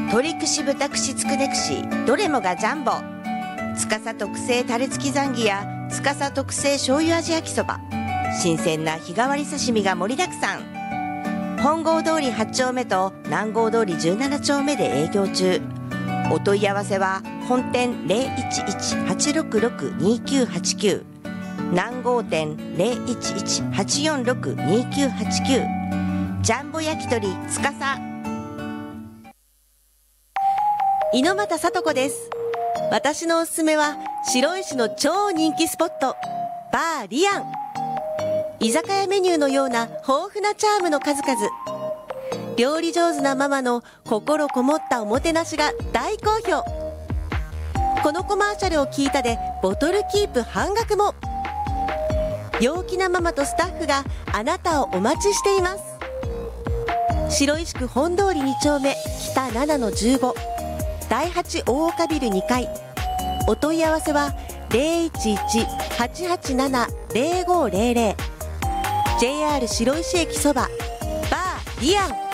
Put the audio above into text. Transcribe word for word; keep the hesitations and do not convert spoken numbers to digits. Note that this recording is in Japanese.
鶏串豚串つくね串どれもがジャンボ。司特製タレ付きザンギや司特製醤油味焼きそば、新鮮な日替わり刺身が盛りだくさん。本郷通りはち丁目と南郷通りじゅうなな丁目で営業中。お問い合わせは本店 ゼロいちいち はちろくろく にきゅうはちきゅう、南郷店 ゼロいちいち はちよんろく にきゅうはちきゅう、ジャンボ焼き鳥つかさ。猪俣さと子です。私のおすすめは白石の超人気スポット、バーリアン。居酒屋メニューのような豊富なチャームの数々。料理上手なママの心こもったおもてなしが大好評。このコマーシャルを聞いたでボトルキープ半額も。陽気なママとスタッフがあなたをお待ちしています。白石区本通りに丁目北ななのじゅうご、だいはち大岡ビルにかい。お問い合わせは ゼロいちいち はちはちなな ゼロごゼロゼロ。 ジェイアール 白石駅そば、バーリアン。